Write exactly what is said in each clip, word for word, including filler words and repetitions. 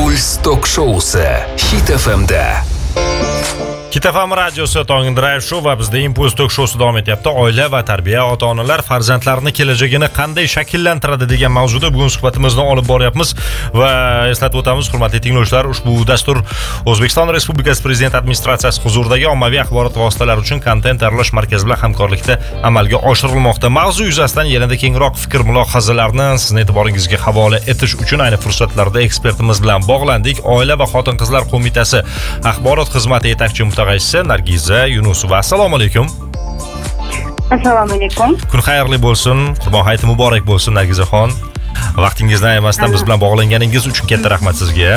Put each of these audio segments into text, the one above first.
Impuls tok shousi Hit F M'da. Hit F M radiosi Tongin Drive Show va bizda Impuls tok shousi davom etyapti. Oila va tarbiya, ota-onalar farzandlarini kelajagini qanday shakllantiradi degan mavzuda bugun suhbatimizni olib boryapmiz va eslatib o'tamiz, hurmatli tinglovchilar, ushbu dastur O'zbekiston Respublikasi Prezident administratsiyasi huzuridagi ommaviy axborot vositalari uchun kontent tayyorlash markazi bilan hamkorlikda amalga oshirilmoqda. Mavzu yuzasidan yanada kengroq fikr mulohazalarni sizning e'tiboringizga havola etish uchun ayni fursatlarda ekspertimiz bilan bog'landik. Oila va xotin-qizlar qo'mitasi axborot xizmati yetakchi mutaxassisi Nargiza Yunusova. Assalomu alaykum. Assalomu alaykum. Kun xayrli bo'lsin. Qurbon hayiti muborak bo'lsin Nargizaxon. Vaqtingizni ayamasdan biz bilan bog'langaningiz uchun katta rahmat sizga.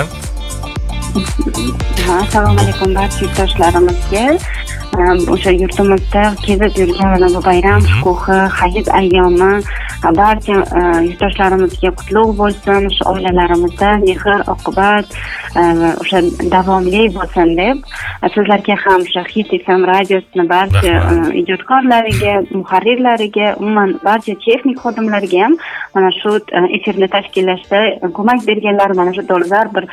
Assalomu alaykum barcha yurtdoshlarimizga. O'sha yurtimizda kezib yurgan mana bu bayram shukuhi, hayit ayyomi barcha yurtdoshlarimizga qutlug' bo'lsin. O'sha oilalarimizda mehr, oqibat o'sha davomli bo'lsin deb sizlarga ham o'sha Hit F M radiosini barcha ijodkorlariga, muharrirlariga, umuman barcha texnik xodimlariga ham mana shu efirni tashkillashda ko'mak berganlar, mana shu dolzarb bir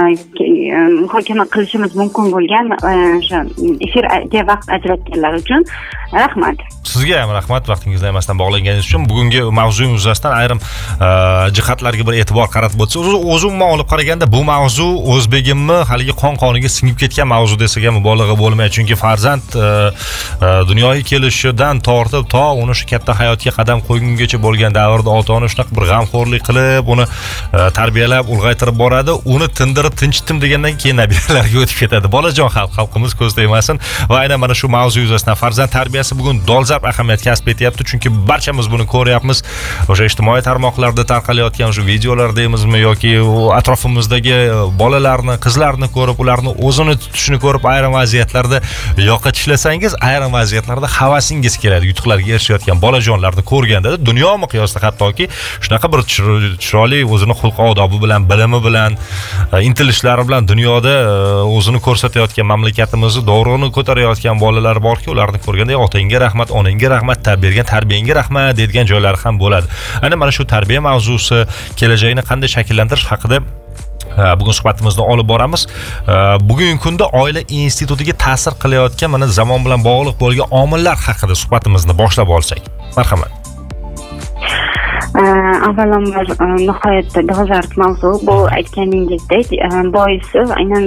muhokama qilishimiz mumkin bo'lgan o'sha efirga vaqt ajratganlar uchun rahmat. Sizga ham rahmat vaqtingizni ayamasdan bog'langaningiz uchun. Bugungi mavzu yuzasidan ayrim jihatlarga bir e'tibor qaratib o'tsak, o'zi umuman olib qaraganda bu mavzu o'zbegimmi haligi qon-qoniga singib ketgan mavzu desak ham mubolag'a bo'lmaydi. Chunki farzand dunyoga kelishidan tortib to uni shu katta hayotga qadam qo'ygungacha bo'lgan davrda ota-ona shunaqa bir g'amxo'rlik qilib, uni tarbiyalab, ulg'aytirib boradi. Uni tindirib, tinchitdim degandan keyin nabiralarga o'tib ketadi. Bolajon xalq, xalqimiz ko'z tegmasin. Va aynan mana shu mavzu yuzasidan farzand tarbiyasi bugun dolzarb ahamiyat kasb etyapti. Chunki barchamiz buni ko'ryapmiz. O'sha ijtimoiy tarmoqlarda tarqalayotgan o'sha videolar deymizmi yoki atrofimizdagi bolalarni, qizlarni ko'rib, ularni o'zini tutishini ko'rib, ayrim vaziyatlarda yoqa tishlasangiz, ayrim vaziyatlarda havasingiz keladi. Yutuqlarga erishayotgan bolajonlarni ko'rganda dunyo miqyosida hattoki shunaqa bir chiroyli o'zini xulq-odobi bilan, bilimi bilan, intilishlari bilan dunyoda o'zini ko'rsatayotgan, mamlakatimizni dovruqni ko'tarayotgan bolalar borki, ularni ko'rganda otangga rahmat, onangga rahmat, bergan tarbiyangga rahmat deydigan joylari ham bo'ladi. Ana mana shu tarbiya mavzusi, kelajagini qanday shakllantirish haqida bugun suhbatimizni olib boramiz. Bugungi kunda oila institutiga ta'sir qilayotgan mana zamon bilan bog'liq bo'lgan omillar haqida suhbatimizni boshlab olsak. Marhamat. Avvalambor nihoyatda dolzarb mavzu bu, aytganingizdek, boisi aynan